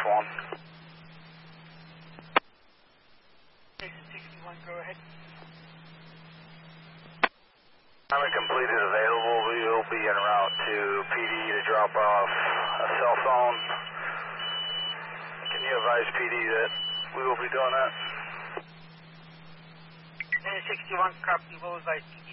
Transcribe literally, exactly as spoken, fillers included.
one. six sixty-one, go ahead. Pilot completed, available. We will be en route to P D to drop off a cell phone. Can you advise P D that we will be doing that? sixty-one, copy, will advise.